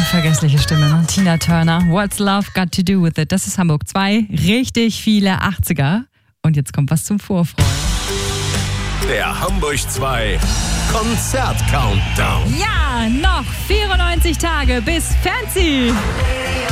Unvergessliche Stimme, ne? Tina Turner. What's Love Got to Do with It? Das ist Hamburg 2. Richtig viele 80er. Und jetzt kommt was zum Vorfreuen. Der Hamburg 2 Konzert-Countdown. Ja, noch 94 Tage bis Fancy.